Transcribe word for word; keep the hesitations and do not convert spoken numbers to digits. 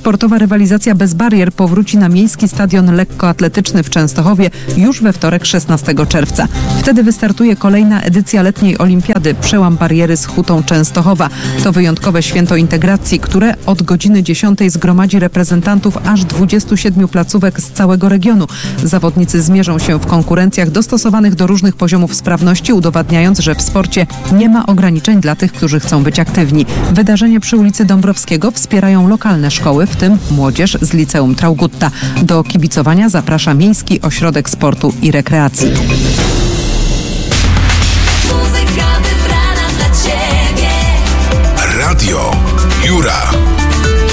Sportowa rywalizacja bez barier powróci na miejski stadion lekkoatletyczny w Częstochowie już we wtorek szesnastego czerwca. Wtedy wystartuje kolejna edycja letniej olimpiady Przełam bariery z Hutą Częstochowa. To wyjątkowe święto integracji, które od godziny dziesiątej zgromadzi reprezentantów aż dwudziestu siedmiu placówek z całego regionu. Zawodnicy zmierzą się w konkurencjach dostosowanych do różnych poziomów sprawności, udowadniając, że w sporcie nie ma ograniczeń dla tych, którzy chcą być aktywni. Wydarzenie przy ulicy Dąbrowskiego wspierają lokalne szkoły, w tym młodzież z Liceum Traugutta. Do kibicowania zaprasza Miejski Ośrodek Sportu i Rekreacji. Radio Jura.